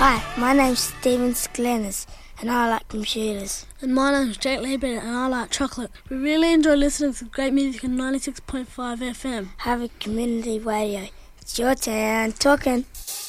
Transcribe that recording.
Hi, my name's Stephen Sklenis and I like computers. And my name's Jake Liebert and I like chocolate. We really enjoy listening to great music on 96.5 FM. Have a community radio. It's your turn talking.